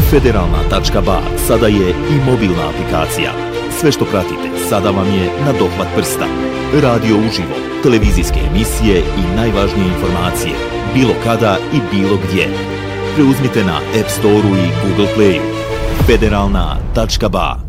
Federalna.ba sada je i mobilna aplikacija. Sve što pratite sada vam je na dohvat prsta. Radio uživo, televizijske emisije i najvažnije informacije, bilo kada i bilo gdje. Preuzmite na App Store-u i Google Play-u. Federalna.ba